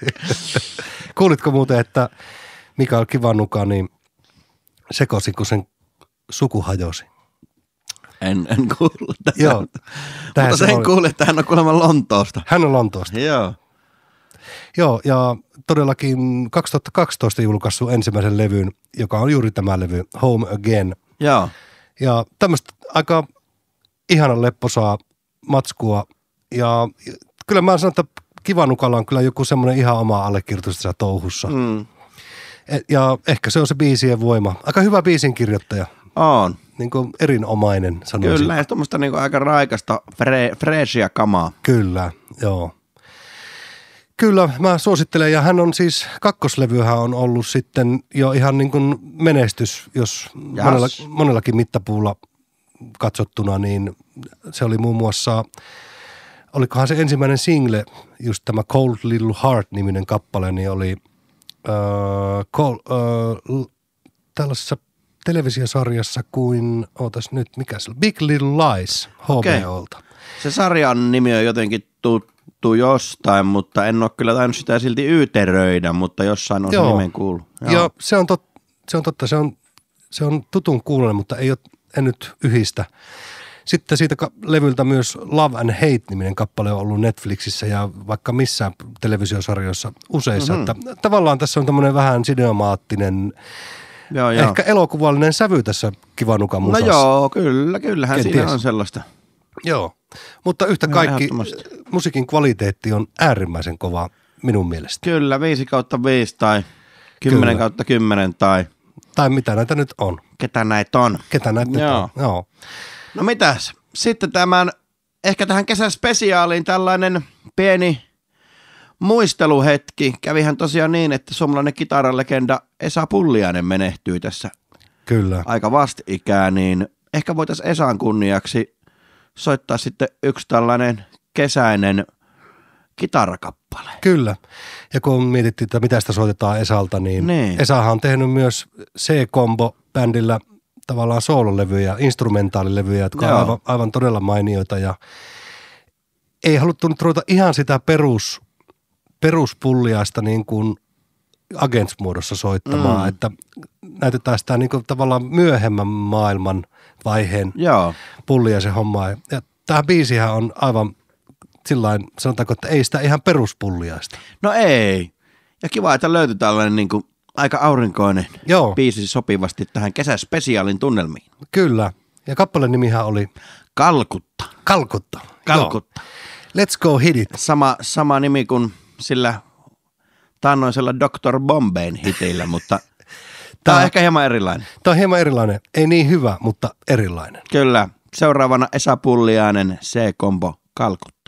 Kuulitko muuten, että Mikael Kivanuka niin sekosi, kun sen suku hajosi? En kuullut tätä. Joo. Mutta sen kuulin, että hän on kuulemma Lontoosta. Hän on Lontoosta. Joo. Joo, ja todellakin 2012 julkaissut ensimmäisen levyn, joka on juuri tämä levy, Home Again. Joo. Ja tämmöistä aika ihanan lepposaa matskua. Ja kyllä mä sanon, että Kivanukalla on kyllä joku semmoinen ihan oma allekirjoitus tässä touhussa. Ja ehkä se on se biisien voima. Aika hyvä biisin kirjoittaja. On. Niin kuin erinomainen sanoisin. Kyllä, ja tuommoista niin aika raikasta, freesia kamaa. Kyllä, joo. Kyllä, mä suosittelen, ja hän on siis, kakkoslevyhän on ollut sitten jo ihan niin kuin menestys, jos monellakin mittapuulla katsottuna, niin se oli muun muassa, olikohan se ensimmäinen single, just tämä Cold Little Heart-niminen kappale, niin oli tällaisessa televisiosarjassa kuin, mikä se oli, Big Little Lies, HBOlta. Se sarjan nimi on jotenkin tuttu jostain, mutta en ole kyllä tainnut sitä silti yyteröidä, mutta jossain on se nimen kuullut. Joo, se on totta, se on tutun kuulonen, mutta en nyt yhdistä. Sitten siitä levyltä myös Love and Hate-niminen kappale on ollut Netflixissä ja vaikka missään televisiosarjoissa useissa. Että tavallaan tässä on tämmöinen vähän sinemaattinen, ehkä elokuvallinen sävy tässä Kivanukan musassa. No joo, kyllähän siinä on sellaista. Joo, mutta yhtä kaikki musiikin kvaliteetti on äärimmäisen kova minun mielestä. Kyllä, 5/5 tai 10/10 tai... Tai mitä näitä nyt on. Ketä näitä on. Joo. No mitäs? Sitten ehkä tähän kesäspesiaaliin tällainen pieni muisteluhetki. Kävihän tosiaan niin, että suomalainen kitaralegenda Esa Pulliainen menehtyi tässä aika vastikään, niin ehkä voitaisiin Esan kunniaksi soittaa sitten yksi tällainen kesäinen kitarakappale. Kyllä. Ja kun mietittiin, että mitä sitä soitetaan Esalta, niin Esahan on tehnyt myös C-Combo-bändillä tavallaan soololevyjä, instrumentaalilevyjä, jotka on aivan todella mainioita. Ja ei haluttu nyt ruveta ihan sitä peruspulliaista niin kuin Agents-muodossa soittamaan, että näytetään sitä niin kuin tavallaan myöhemmän maailman vaiheen pulliaisen hommaa. Ja tämä biisihän on aivan sillain, sanotaanko, että ei sitä ihan peruspulliaista. No ei. Ja kiva, että löytyi tällainen niin kuin aika aurinkoinen biisi sopivasti tähän kesäspesiaalin tunnelmiin. Kyllä. Ja kappaleen nimihän oli Kalkutta. Let's go hit it. Sama nimi kuin sillä taannoisella Dr. Bombayn hitillä, mutta tämä on ehkä hieman erilainen. Tämä on hieman erilainen. Ei niin hyvä, mutta erilainen. Kyllä. Seuraavana Esa Pulliainen, C-Combo, Kalkutta.